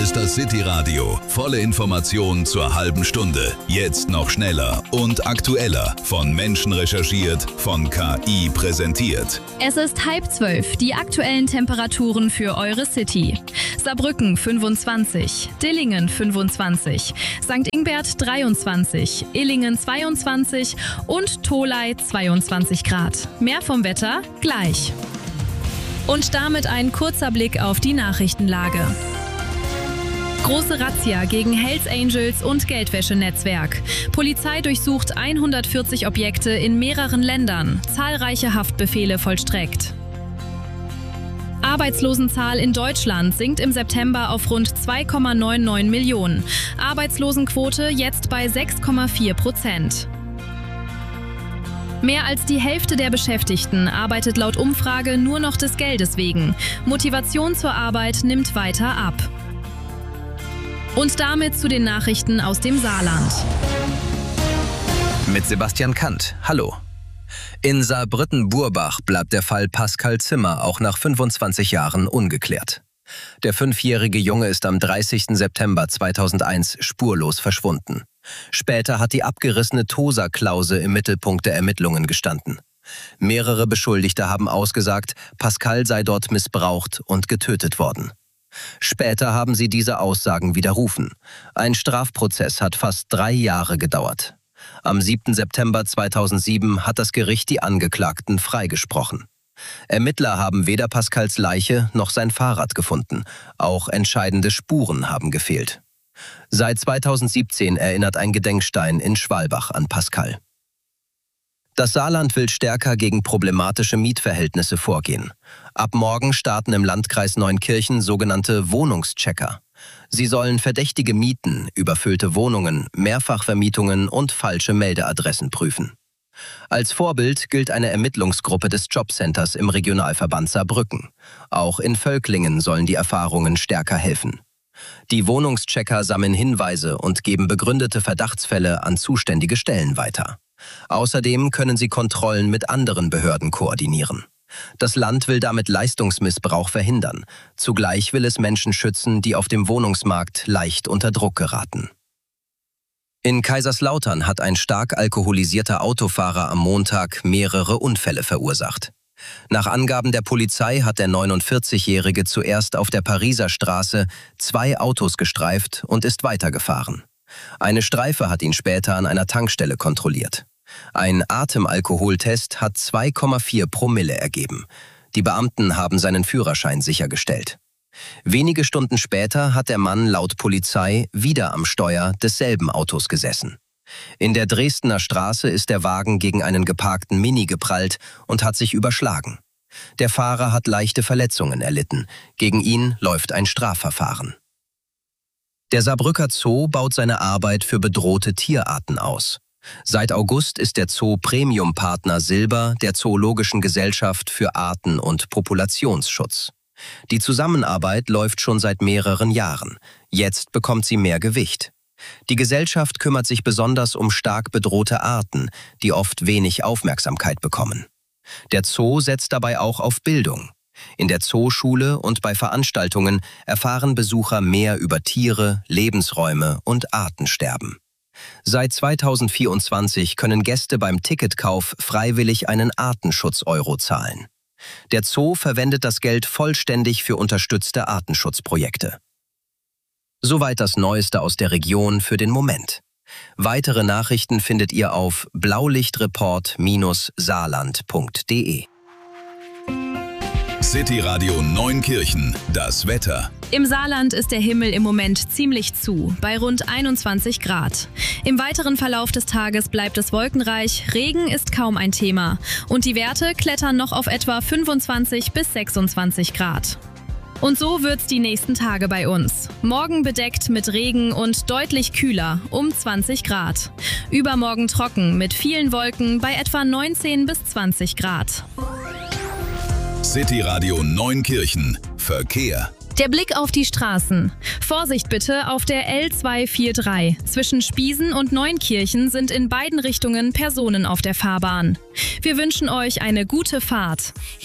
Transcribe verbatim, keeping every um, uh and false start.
ist das City Radio. Volle Informationen zur halben Stunde. Jetzt noch schneller und aktueller. Von Menschen recherchiert, von K I präsentiert. Es ist halb zwölf. Die aktuellen Temperaturen für eure City. Saarbrücken fünfundzwanzig, Dillingen fünfundzwanzig, Sankt Ingbert dreiundzwanzig, Illingen zweiundzwanzig und Tholey zweiundzwanzig Grad. Mehr vom Wetter gleich. Und damit ein kurzer Blick auf die Nachrichtenlage. Große Razzia gegen Hells Angels und Geldwäschenetzwerk. Polizei durchsucht hundertvierzig Objekte in mehreren Ländern. Zahlreiche Haftbefehle vollstreckt. Arbeitslosenzahl in Deutschland sinkt im September auf rund zwei Komma neunundneunzig Millionen. Arbeitslosenquote jetzt bei sechs Komma vier Prozent. Mehr als die Hälfte der Beschäftigten arbeitet laut Umfrage nur noch des Geldes wegen. Motivation zur Arbeit nimmt weiter ab. Und damit zu den Nachrichten aus dem Saarland. Mit Sebastian Kant. Hallo. In Saarbrücken-Burbach bleibt der Fall Pascal Zimmer auch nach fünfundzwanzig Jahren ungeklärt. Der fünfjährige Junge ist am dreißigsten September zweitausendeins spurlos verschwunden. Später hat die abgerissene Tosa-Klause im Mittelpunkt der Ermittlungen gestanden. Mehrere Beschuldigte haben ausgesagt, Pascal sei dort missbraucht und getötet worden. Später haben sie diese Aussagen widerrufen. Ein Strafprozess hat fast drei Jahre gedauert. Am siebten September zweitausendsieben hat das Gericht die Angeklagten freigesprochen. Ermittler haben weder Pascals Leiche noch sein Fahrrad gefunden. Auch entscheidende Spuren haben gefehlt. Seit zweitausendsiebzehn erinnert ein Gedenkstein in Schwalbach an Pascal. Das Saarland will stärker gegen problematische Mietverhältnisse vorgehen. Ab morgen starten im Landkreis Neunkirchen sogenannte Wohnungschecker. Sie sollen verdächtige Mieten, überfüllte Wohnungen, Mehrfachvermietungen und falsche Meldeadressen prüfen. Als Vorbild gilt eine Ermittlungsgruppe des Jobcenters im Regionalverband Saarbrücken. Auch in Völklingen sollen die Erfahrungen stärker helfen. Die Wohnungschecker sammeln Hinweise und geben begründete Verdachtsfälle an zuständige Stellen weiter. Außerdem können sie Kontrollen mit anderen Behörden koordinieren. Das Land will damit Leistungsmissbrauch verhindern. Zugleich will es Menschen schützen, die auf dem Wohnungsmarkt leicht unter Druck geraten. In Kaiserslautern hat ein stark alkoholisierter Autofahrer am Montag mehrere Unfälle verursacht. Nach Angaben der Polizei hat der neunundvierzigjährige zuerst auf der Pariser Straße zwei Autos gestreift und ist weitergefahren. Eine Streife hat ihn später an einer Tankstelle kontrolliert. Ein Atemalkoholtest hat zwei Komma vier Promille ergeben. Die Beamten haben seinen Führerschein sichergestellt. Wenige Stunden später hat der Mann laut Polizei wieder am Steuer desselben Autos gesessen. In der Dresdner Straße ist der Wagen gegen einen geparkten Mini geprallt und hat sich überschlagen. Der Fahrer hat leichte Verletzungen erlitten. Gegen ihn läuft ein Strafverfahren. Der Saarbrücker Zoo baut seine Arbeit für bedrohte Tierarten aus. Seit August ist der Zoo Premium-Partner Silber der Zoologischen Gesellschaft für Arten- und Populationsschutz. Die Zusammenarbeit läuft schon seit mehreren Jahren. Jetzt bekommt sie mehr Gewicht. Die Gesellschaft kümmert sich besonders um stark bedrohte Arten, die oft wenig Aufmerksamkeit bekommen. Der Zoo setzt dabei auch auf Bildung. In der Zooschule und bei Veranstaltungen erfahren Besucher mehr über Tiere, Lebensräume und Artensterben. Seit zweitausendvierundzwanzig können Gäste beim Ticketkauf freiwillig einen Artenschutz-Euro zahlen. Der Zoo verwendet das Geld vollständig für unterstützte Artenschutzprojekte. Soweit das Neueste aus der Region für den Moment. Weitere Nachrichten findet ihr auf blaulichtreport Bindestrich saarland Punkt de. City Radio Neunkirchen, das Wetter. Im Saarland ist der Himmel im Moment ziemlich zu, bei rund einundzwanzig Grad. Im weiteren Verlauf des Tages bleibt es wolkenreich, Regen ist kaum ein Thema. Und die Werte klettern noch auf etwa fünfundzwanzig bis sechsundzwanzig Grad. Und so wird's die nächsten Tage bei uns. Morgen bedeckt mit Regen und deutlich kühler, um zwanzig Grad. Übermorgen trocken mit vielen Wolken bei etwa neunzehn bis zwanzig Grad. City Radio Neunkirchen, Verkehr. Der Blick auf die Straßen. Vorsicht bitte auf der L zweihundertdreiundvierzig. Zwischen Spiesen und Neunkirchen sind in beiden Richtungen Personen auf der Fahrbahn. Wir wünschen euch eine gute Fahrt.